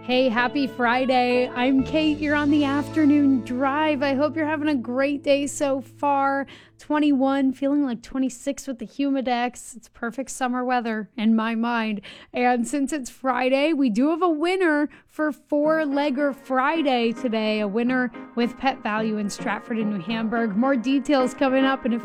Hey, happy Friday. I'm Kate. You're on the afternoon drive. I hope you're having a great day so far. 21, feeling like 26 with the Humidex. It's perfect summer weather in my mind. And since it's Friday, we do have a winner for Four-Legger Friday today. A winner with Pet Value in Stratford and New Hamburg. More details coming up in a